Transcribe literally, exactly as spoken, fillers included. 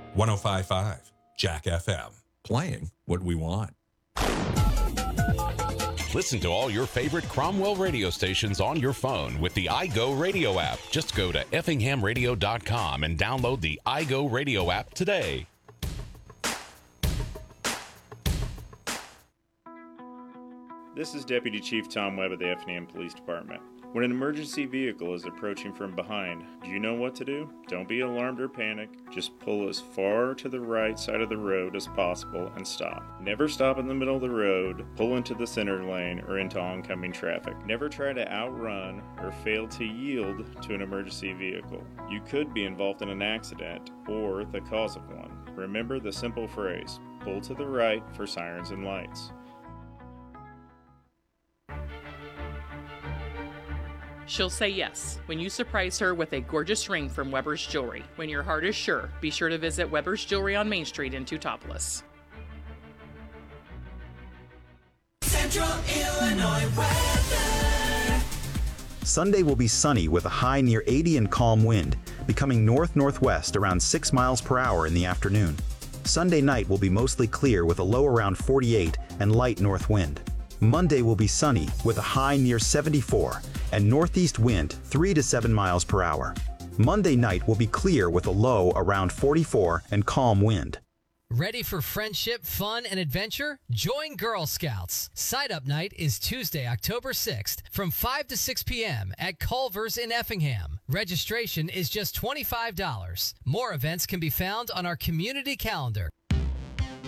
one oh five point five Jack F M. Playing what we want. Listen to all your favorite Cromwell radio stations on your phone with the iGo Radio app. Just go to effingham radio dot com and download the iGo Radio app today. This is Deputy Chief Tom Webb of the Effingham Police Department. When an emergency vehicle is approaching from behind, do you know what to do? Don't be alarmed or panic. Just pull as far to the right side of the road as possible and stop. Never stop in the middle of the road, pull into the center lane, or into oncoming traffic. Never try to outrun or fail to yield to an emergency vehicle. You could be involved in an accident or the cause of one. Remember the simple phrase, pull to the right for sirens and lights. She'll say yes when you surprise her with a gorgeous ring from Weber's Jewelry. When your heart is sure, be sure to visit Weber's Jewelry on Main Street in Teutopolis. Central Illinois weather. Sunday will be sunny with a high near eighty and calm wind, becoming north-northwest around six miles per hour in the afternoon. Sunday night will be mostly clear with a low around forty-eight and light north wind. Monday will be sunny with a high near seventy-four and northeast wind three to seven miles per hour. Monday night will be clear with a low around forty-four and calm wind. Ready for friendship, fun, and adventure? Join Girl Scouts. Sign-up night is Tuesday, October sixth from five to six p.m. at Culver's in Effingham. Registration is just twenty-five dollars. More events can be found on our community calendar.